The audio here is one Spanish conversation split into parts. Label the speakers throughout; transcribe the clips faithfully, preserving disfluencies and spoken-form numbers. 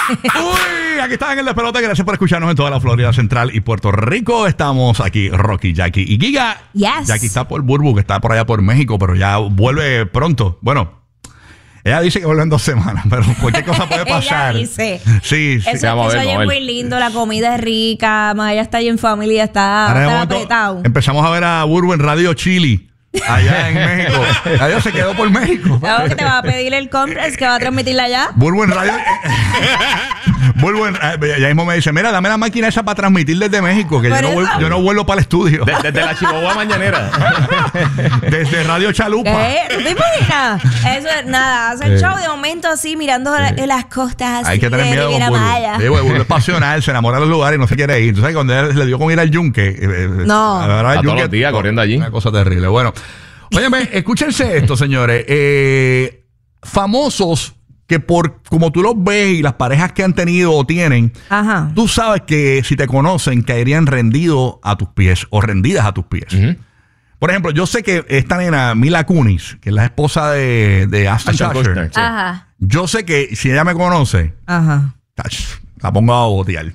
Speaker 1: Uy, aquí están en el despelote. Gracias por escucharnos en toda la Florida Central y Puerto Rico. Estamos aquí, Rocky, Jackie y Giga.
Speaker 2: Yes.
Speaker 1: Jackie está por Burbu, que está por allá por México, pero ya vuelve pronto. Bueno, ella dice que vuelve en dos semanas, pero cualquier cosa puede pasar.
Speaker 2: Ella dice.
Speaker 1: Sí, sí.
Speaker 2: Eso,
Speaker 3: Sí, vamos a
Speaker 2: eso
Speaker 3: ver,
Speaker 2: es
Speaker 3: vamos a ver.
Speaker 2: muy lindo, la comida es rica, más allá está ahí en familia, está,
Speaker 1: Ahora de
Speaker 2: está
Speaker 1: momento
Speaker 2: apretado.
Speaker 1: empezamos a ver a Burbu en Radio Chili, allá en México. Adiós, se quedó por México.
Speaker 2: Claro que te va a pedir el conference que va a transmitirla allá.
Speaker 1: Burbu en Radio. Burbu en, eh, ya mismo me dice: mira, dame la máquina esa para transmitir desde México, que yo
Speaker 2: Por
Speaker 1: no,
Speaker 2: eso.
Speaker 1: vuel- yo no vuelvo para el estudio.
Speaker 3: De- desde la Chihuahua mañanera.
Speaker 1: Desde Radio Chalupa.
Speaker 2: ¿Qué? ¿Tú te imaginas? Eso es nada, hacer
Speaker 1: Eh.
Speaker 2: show de momento así, mirando la- en las costas así.
Speaker 1: Hay que tener
Speaker 2: de
Speaker 1: miedo con
Speaker 2: Riviera
Speaker 1: Burbu.
Speaker 2: Maya.
Speaker 1: Sí, Burbu es pasional, se enamora de los lugares y no se quiere ir. ¿Tú sabes cuando él le dio con ir al yunque? eh, eh,
Speaker 2: No.
Speaker 1: a ver, al
Speaker 3: A todos
Speaker 1: yunque,
Speaker 3: los días corriendo allí.
Speaker 1: Una cosa terrible. Bueno, óyeme, escúchense esto, señores. Eh, famosos que por como tú los ves y las parejas que han tenido o tienen,
Speaker 2: Ajá.
Speaker 1: tú sabes que si te conocen caerían rendidos a tus pies o rendidas a tus pies.
Speaker 3: Ujú.
Speaker 1: Por ejemplo, yo sé que esta nena, Mila Kunis, que es la esposa de, de Ashton
Speaker 3: Ashton
Speaker 1: Kutcher,
Speaker 3: Kutcher, sí.
Speaker 2: Ajá.
Speaker 1: yo sé que si ella me conoce,
Speaker 2: Ajá.
Speaker 1: tach, la pongo a botear.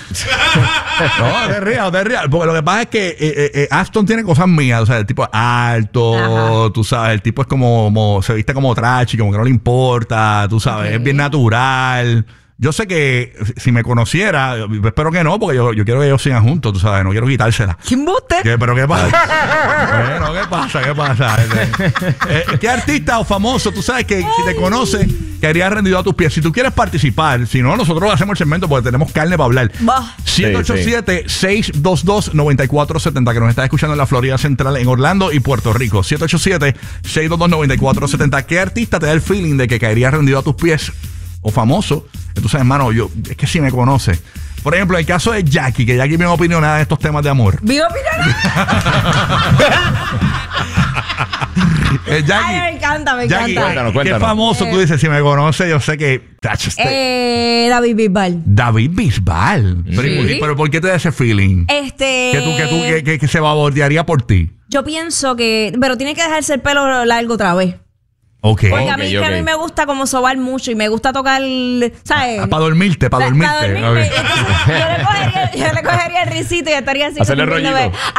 Speaker 1: No, te rías, te rías. Porque lo que pasa es que eh, eh, eh, Ashton tiene cosas mías. O sea, el tipo es alto,
Speaker 2: Ajá.
Speaker 1: tú sabes, el tipo es como, como- se viste como trachi, como que no le importa, tú sabes,
Speaker 2: Ok.
Speaker 1: es bien natural. Yo sé que si me conociera, espero que no, porque yo, yo quiero que ellos sigan juntos, tú sabes, no quiero quitársela.
Speaker 2: ¿Qué embuste?
Speaker 1: ¿Qué, ¿Pero qué pasa? Bueno, ¿qué pasa? ¿Qué pasa? Eh, ¿Qué artista o famoso tú sabes que si te conoce quedaría rendido a tus pies? Si tú quieres participar, si no, nosotros hacemos el segmento porque tenemos carne para hablar.
Speaker 2: Bah.
Speaker 1: siete ocho siete, seis dos dos, nueve cuatro siete cero que nos está escuchando en la Florida Central, en Orlando y Puerto Rico. siete ocho siete, seis dos dos, nueve cuatro siete cero. ¿Qué artista te da el feeling de que caería rendido a tus pies? O famoso. Entonces, hermano, yo, es que si me conoce. Por ejemplo, el caso de Jackie, que Jackie me opinionada de estos temas de amor.
Speaker 2: ¿Vivo opiniones?
Speaker 1: Eh, Jackie,
Speaker 2: Ay, me encanta, me
Speaker 1: Jackie,
Speaker 2: encanta.
Speaker 3: Cuéntanos,
Speaker 1: ¿qué
Speaker 3: cuéntanos.
Speaker 1: famoso tú dices? Si me conoce, yo sé que... Tach, este-
Speaker 2: Eh, David Bisbal.
Speaker 1: David Bisbal. Pero, ¿y por-
Speaker 2: Sí.
Speaker 1: pero ¿por qué te da ese feeling?
Speaker 2: Este.
Speaker 1: Que tú, que tú, que, que- que se babordearía por ti.
Speaker 2: Yo pienso que. Pero tiene que dejarse el pelo largo otra vez.
Speaker 1: Ok.
Speaker 2: Porque a
Speaker 3: Ok,
Speaker 2: mí, que a
Speaker 3: ok.
Speaker 2: mí me gusta como sobar mucho y me gusta tocar, ¿sabes?
Speaker 1: Ah, para dormirte, para
Speaker 2: Pa-
Speaker 1: dormirte.
Speaker 2: pa' dormirme.
Speaker 1: Ok.
Speaker 2: Entonces, yo, le cogería, yo le cogería el risito y estaría así.
Speaker 3: Hacerle
Speaker 2: como viéndome,
Speaker 3: rollito.